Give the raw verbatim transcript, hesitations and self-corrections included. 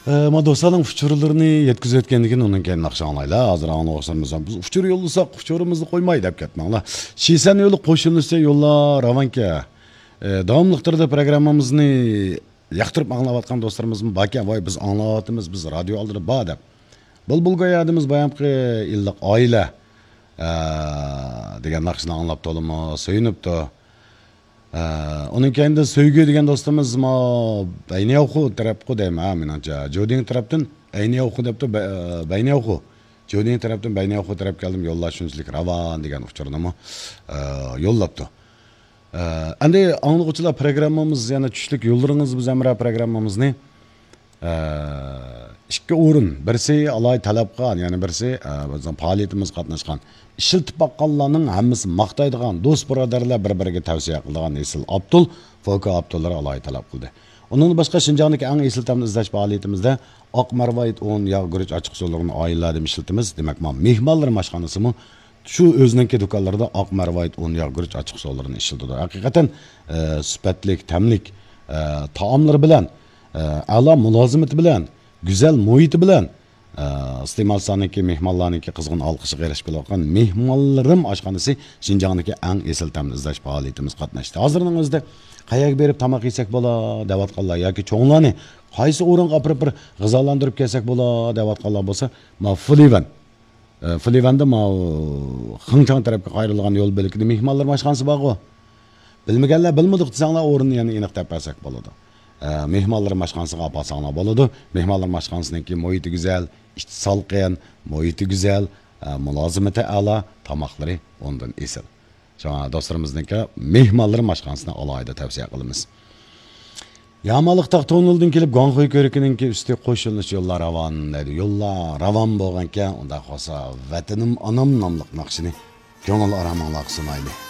Ма достарның фучурларны yetkizib o'tganligini undan keyin naqsh anglaylar. Hozir anglayapsizmi? Biz fuchur yo'llasak, fuchurimizni qo'ymay deb ketmanglar. Shisan yo'li qo'shilsa yo'llar ravanka. Davomli turda programmamizni yoqtirib anglayotgan do'stlarimiz bor. Voy biz anglayapmiz, biz radio oldida bor deb. Bulbulga yadimiz bayamqi illiq oila degan naqshni anglab to'limi so'yinibdi. Onun kendi söygü degan do'stimiz ma bayni o'qu tarafqu deyman, menimcha. Joding tarafdan ayni o'qu debdi, bayni o'qu. Joding tarafdan bayni o'qu taraf keldim, yo'llash shunchalik ravan degan uchurnimi yo'llabdi. Endi anglovchilar programmamiz yana tushlik yo'llaringiz biz amra programmamizni ikki o'rin, birisi alay talab qilgan, ya'ni birisi bizning faoliyatimiz qatnashgan ishiltib baqqanlarning hammasi maqtaydigan do'st birodarlar bir-biriga tavsiya qilgan Esil Abdul, Foka Abdullar alay talab qildi. Undan boshqa Shinjongdagi eng esil tamni izlash faoliyatimizda Oq Marvoyit o'n yog' guruch ochiq so'zlig'ini oilalarida ishiltimiz. Demak, men mehmonlar mashxonasimi shu o'zininki do'konlarida Oq Marvoyit o'n yog' guruch ochiq so'zlig'ini ishiltdi. Haqiqatan sifatlik, tamlik taomlar bilan, a'lo mulozimati bilan, güzel muhiti bilan iste'molchilarniki, mehmonlarniki qizg'in olqishiga erishib kelayotgan mehmonlarim oshxonasi Shinjongdagi eng esil tamni izlash faoliyatimiz qatnashdi. Hozirning o'zida qayoqqa berib tamoq yesak bo'la deyotganlar yoki cho'nglarni qaysi o'ringa olib bir g'izolantirib kelsak bo'la deyotganlar bo'lsa, ma Flivan Flivanda ma Xinchang tarafga qayrilgan yo'l belikida mehmonlar mashxonasi bor-ku. Bilmaganlar bilmadik desanglar o'rinni yana aniq topsak bo'ladi. Mehmonlar mashxonasiga olib olsanglar bo'ladi. Mehmonlar mashxonasiniki muhiti go'zal, ichki salqin, muhiti go'zal, mulozimati a'lo, tamoqlari ondan esil. Şuna dostlarımızdaki mehmonlar mashxonasini alayda tavsiya qilamiz. Yamalıqtaq to'nildan kelib Gongxoy ko'rikininki usti qo'shilish yo'llar ravan dedi. Yo'llar ravan bo'lgankan, unda qolsa vatanim onam nomliq naqshini ko'ngil aramanglar qilmaydi.